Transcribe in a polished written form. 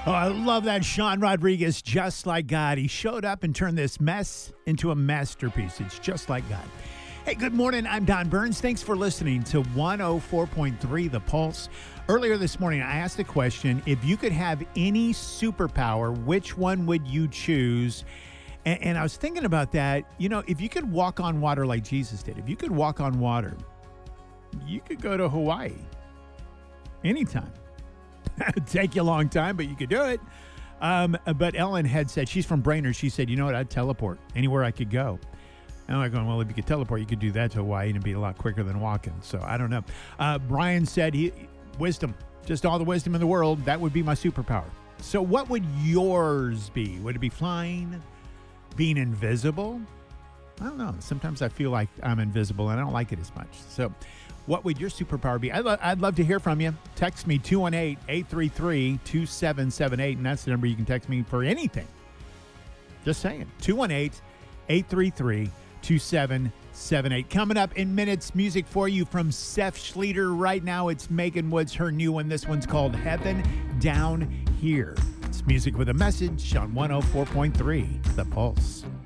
Oh, I love that Sean Rodriguez, Just Like God. He showed up and turned this mess into a masterpiece. It's just like God. Hey, good morning. I'm Don Burns. Thanks for listening to 104.3 The Pulse. Earlier this morning, I asked the question, if you could have any superpower, which one would you choose? And I was thinking about that. You know, if you could walk on water like Jesus did, if you could walk on water, you could go to Hawaii anytime. It'd take you a long time, but you could do it. But Ellen had said, she's from Brainerd. She said, you know what? I'd teleport anywhere I could go. And I'm like going, well, if you could teleport, you could do that to Hawaii and it'd be a lot quicker than walking. So I don't know. Brian said wisdom, just all the wisdom in the world. That would be my superpower. So what would yours be? Would it be flying? Being invisible? I don't know. Sometimes I feel like I'm invisible and I don't like it as much. So what would your superpower be? I'd love to hear from you. Text me 218-833-2778, and that's the number you can text me for anything. Just saying. 218-833-2778. Coming up in minutes, music for you from Seth Schleter. Right now, it's Megan Woods, her new one. This one's called Heaven Down Here. It's music with a message on 104.3 The Pulse.